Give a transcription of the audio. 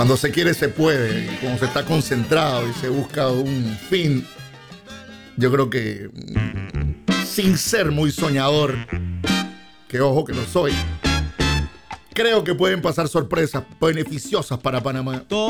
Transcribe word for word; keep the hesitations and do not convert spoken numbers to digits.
Cuando se quiere se puede, cuando se está concentrado y se busca un fin, yo creo que, sin ser muy soñador, que ojo que lo soy, creo que pueden pasar sorpresas beneficiosas para Panamá.